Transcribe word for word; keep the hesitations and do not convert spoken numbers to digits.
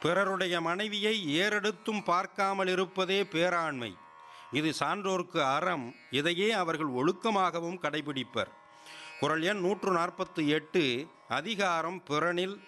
பிறருடைய மனைவியை ஏறெடுத்தும் பார்க்காமல் இருப்பதே பேராண்மை. இது சான்றோர்க்கு அறம். இதையே அவர்கள் ஒழுக்கமாகவும் கடைபிடிப்பர். குறள் எண் நூற்று நாற்பத்தி எட்டு. அதிகாரம் பிறனில்